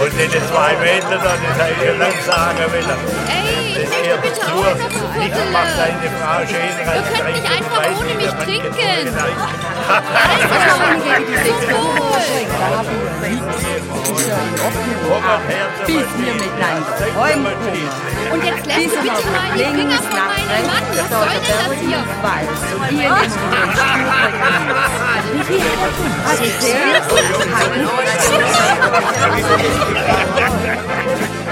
Und diese 2 Meter da, das habe ich schon lange sagen wollen. Ey, ich möchte bitte auch noch Nicht Fussel. macht deine Frau schöner als Ihr könnt nicht einfach ohne mich trinken. Bis wir miteinander träumen können. Und jetzt lässt du bitte mal die Finger von meinem Mann. Was soll denn das hier? Und ihr nehmt den Stuhl. Also sehr gut.